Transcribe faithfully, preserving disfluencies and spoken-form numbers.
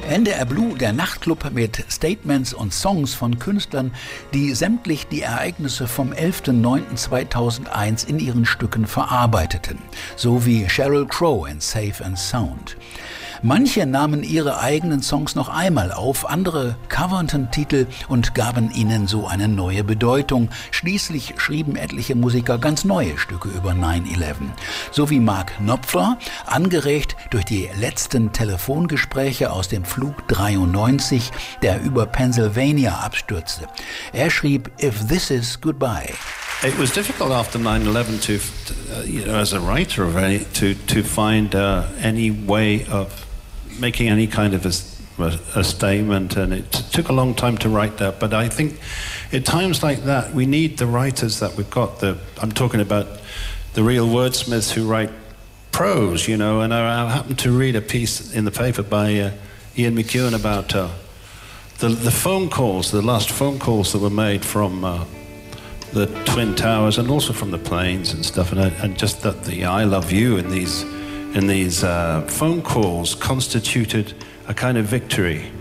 N D R Blue, der Nachtclub mit Statements und Songs von Künstlern, die sämtlich die Ereignisse vom elften neunten zweitausendeins in ihren Stücken verarbeiteten, so wie Sheryl Crow in Safe and Sound. Manche nahmen ihre eigenen Songs noch einmal auf, andere coverten Titel und gaben ihnen so eine neue Bedeutung. Schließlich schrieben etliche Musiker ganz neue Stücke über neun elf. So wie Mark Knopfler, angeregt durch die letzten Telefongespräche aus dem Flug dreiundneunzig, der über Pennsylvania abstürzte. Er schrieb If This Is Goodbye. It was difficult after nine eleven to, uh, you know, as a writer of any, to to find uh, any way of making any kind of a, a statement, and it took a long time to write that. But I think at times like that, we need the writers that we've got. The I'm talking about the real wordsmiths who write prose, you know. And I, I happened to read a piece in the paper by uh, Ian McEwan about uh, the the phone calls, the last phone calls that were made from Uh, the Twin Towers and also from the planes and stuff, and, and just that the I love you in these in these uh, phone calls constituted a kind of victory